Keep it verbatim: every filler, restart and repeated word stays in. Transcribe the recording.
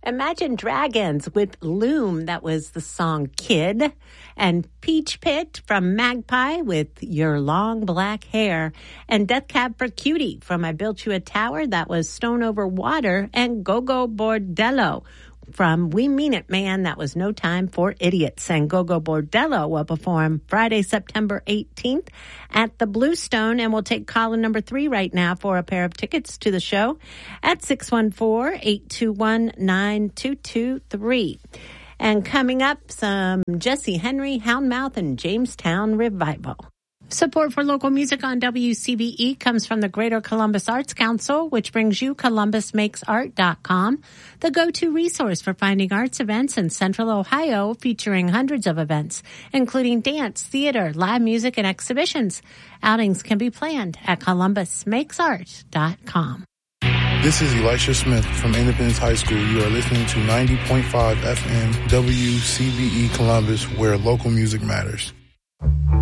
Imagine Dragons with Loom, that was the song Kid. And Peach Pit from Magpie with Your Long Black Hair. And Death Cab for Cutie from I Built You a Tower, that was Stone Over Water. And Go-Go Bordello from We Mean It Man, that was No Time for Idiots. And Go-Go Bordello will perform Friday, September eighteenth at the Bluestone. And we'll take caller number three right now for a pair of tickets to the show at six one four, eight two one, nine two two three. And coming up, some Jesse Henry, Houndmouth, and Jamestown Revival. Support for local music on W C B E comes from the Greater Columbus Arts Council, which brings you columbus makes art dot com, the go-to resource for finding arts events in Central Ohio, featuring hundreds of events, including dance, theater, live music, and exhibitions. Outings can be planned at columbus makes art dot com. This is Elisha Smith from Independence High School. You are listening to ninety point five F M W C B E Columbus, where local music matters.